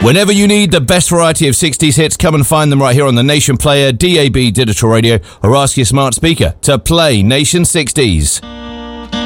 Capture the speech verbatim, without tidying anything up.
Whenever you need the best variety of sixties hits, come and find them right here on the Nation Player, D A B Digital Radio, or ask your smart speaker to play Nation sixties.